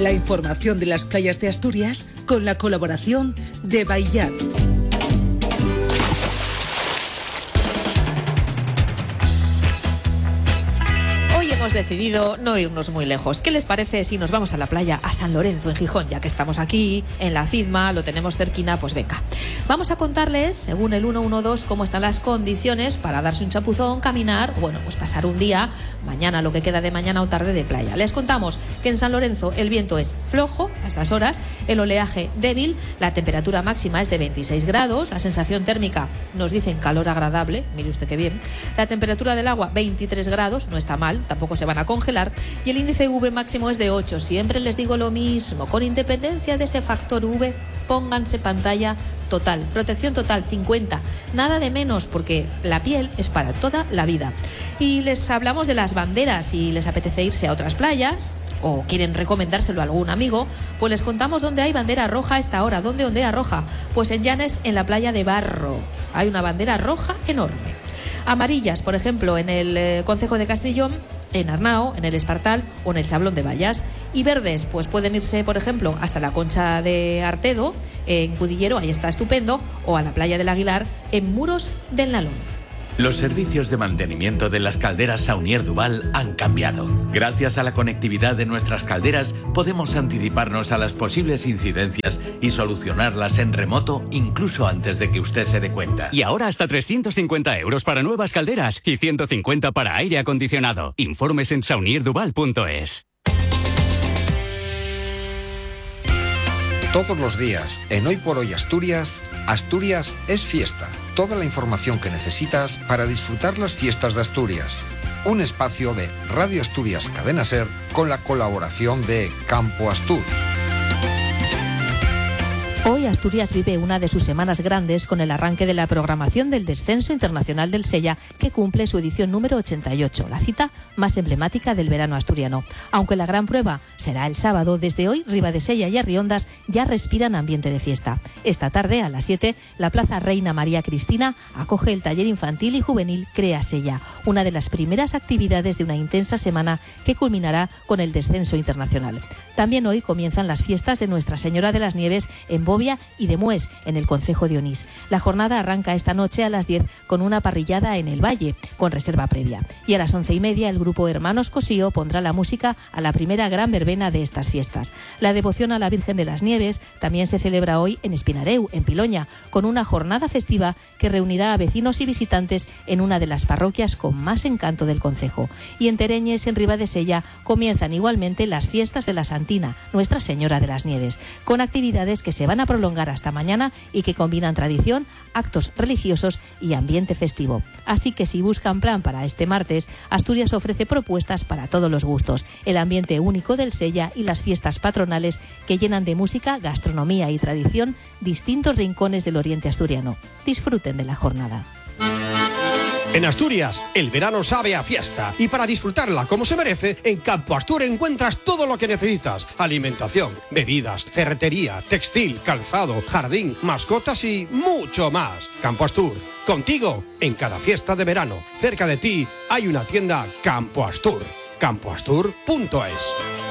La información de las playas de Asturias con la colaboración de Baiyat. Hemos decidido no irnos muy lejos. ¿Qué les parece si nos vamos a la playa, a San Lorenzo, en Gijón? Ya que estamos aquí, en la Cizma, lo tenemos cerquina, pues venga. Vamos a contarles, según el 112, cómo están las condiciones para darse un chapuzón, caminar, bueno, pues pasar un día, mañana, lo que queda de mañana o tarde de playa. Les contamos que en San Lorenzo el viento es flojo a estas horas, el oleaje débil, la temperatura máxima es de 26 grados, la sensación térmica nos dicen calor agradable, mire usted qué bien, la temperatura del agua 23 grados, no está mal, tampoco se van a congelar, y el índice UV máximo es de 8. Siempre les digo lo mismo, con independencia de ese factor UV, pónganse pantalla total, protección total 50, nada de menos, porque la piel es para toda la vida. Y les hablamos de las banderas. Si les apetece irse a otras playas o quieren recomendárselo a algún amigo, pues les contamos dónde hay bandera roja a esta hora. ¿Dónde ondea roja? Pues en Llanes, en la playa de Barro, hay una bandera roja enorme. Amarillas, por ejemplo, en el concejo de Castrillón, en Arnao, en el Espartal o en el Sablón de Vallas. Y verdes, pues pueden irse, por ejemplo, hasta la Concha de Artedo, en Cudillero, ahí está estupendo, o a la playa del Aguilar, en Muros del Nalón. Los servicios de mantenimiento de las calderas Saunier Duval han cambiado. Gracias a la conectividad de nuestras calderas, podemos anticiparnos a las posibles incidencias y solucionarlas en remoto incluso antes de que usted se dé cuenta. Y ahora hasta 350 euros para nuevas calderas y 150 para aire acondicionado. Informes en saunierduval.es. Todos los días, en Hoy por Hoy Asturias, Asturias es fiesta. Toda la información que necesitas para disfrutar las fiestas de Asturias. Un espacio de Radio Asturias Cadena Ser con la colaboración de Campo Astur. Hoy Asturias vive una de sus semanas grandes con el arranque de la programación del Descenso Internacional del Sella, que cumple su edición número 88, la cita más emblemática del verano asturiano. Aunque la gran prueba será el sábado, desde hoy Ribadesella y Arriondas ya respiran ambiente de fiesta. Esta tarde, a las 7, la Plaza Reina María Cristina acoge el taller infantil y juvenil Crea Sella, una de las primeras actividades de una intensa semana que culminará con el Descenso Internacional. También hoy comienzan las fiestas de Nuestra Señora de las Nieves en Bobia y de Mués, en el concejo de Onís. La jornada arranca esta noche a las 10 con una parrillada en el Valle, con reserva previa. Y a las 11:30 el grupo Hermanos Cosío pondrá la música a la primera gran verbena de estas fiestas. La devoción a la Virgen de las Nieves también se celebra hoy en Espinareu, en Piloña, con una jornada festiva que reunirá a vecinos y visitantes en una de las parroquias con más encanto del concejo. Y en Tereñes, en Ribadesella, comienzan igualmente las fiestas de la Santina, Nuestra Señora de las Nieves, con actividades que se van a prolongar hasta mañana y que combinan tradición, actos religiosos y ambiente festivo. Así que si buscan plan para este martes, Asturias ofrece propuestas para todos los gustos, el ambiente único del Sella y las fiestas patronales que llenan de música, gastronomía y tradición distintos rincones del oriente asturiano. Disfruten de la jornada. En Asturias, el verano sabe a fiesta y para disfrutarla como se merece, en Campo Astur encuentras todo lo que necesitas: alimentación, bebidas, ferretería, textil, calzado, jardín, mascotas y mucho más. Campo Astur, contigo en cada fiesta de verano. Cerca de ti hay una tienda Campo Astur. campoastur.es.